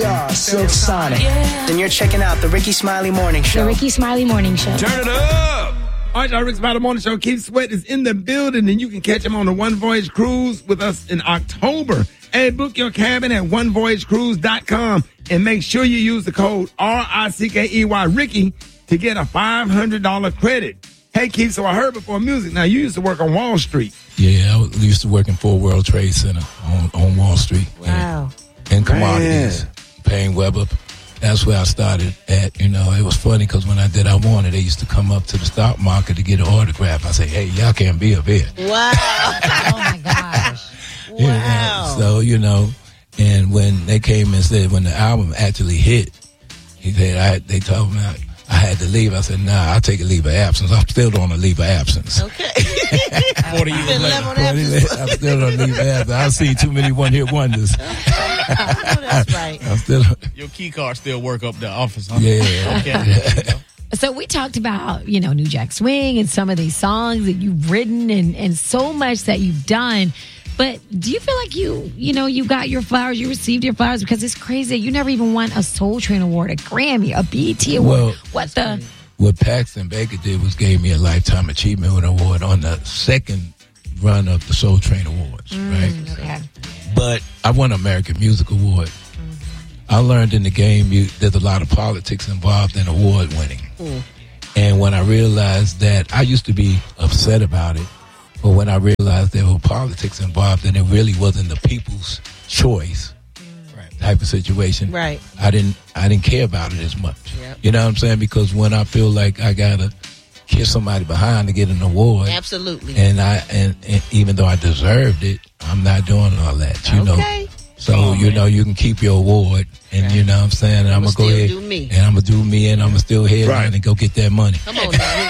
are Silk Sonic. Then you're checking out the Ricky Smiley Morning Show. The Ricky Smiley Morning Show. Turn it up! All right, y'all, Ricky Smiley Morning Show. Keith Sweat is in the building, and you can catch him on the One Voyage Cruise with us in October. Hey, book your cabin at onevoyagecruise.com and make sure you use the code RICKEY Ricky to get a $500 credit. Hey, Keith, so I heard before music. Now, you used to work on Wall Street. Yeah, I used to work in Fort World Trade Center on Wall Street. Wow. And commodities. Payne Webber. That's where I started at. You know, it was funny because when I did I Wanted, they used to come up to the stock market to get an autograph. I say, hey, y'all can't be up here. Wow. Oh, my gosh. Wow. You know, so, you know, and when they came and said, when the album actually hit, he said, they told me I had to leave. I said, nah, I'll take a leave of absence. I'm still on a leave of absence. Okay. 40 years later. I'm still on a leave of absence. I've seen too many one-hit wonders. That's right. I'm still. Your key card still work up the office, huh? Yeah. Okay. So we talked about, you know, New Jack Swing and some of these songs that you've written and so much that you've done. But do you feel like you got your flowers, you received your flowers? Because it's crazy. You never even won a Soul Train Award, a Grammy, a BET Award. Well, what Paxton Baker did was gave me a Lifetime Achievement Award on the second run of the Soul Train Awards, right? Okay. But I won an American Music Award. I learned in the game there's a lot of politics involved in award winning. And when I realized that, I used to be upset about it, but when I realized there were politics involved and it really wasn't the people's choice type of situation, right? I didn't care about it as much. Yep. You know what I'm saying? Because when I feel like I gotta kiss somebody behind to get an award, absolutely, and even though I deserved it, I'm not doing all that. You know. So, you know, you can keep your award, and you know what I'm saying? And I'm going to go ahead, and I'm going to do me, and I'm going to still head right and go get that money. Come on now.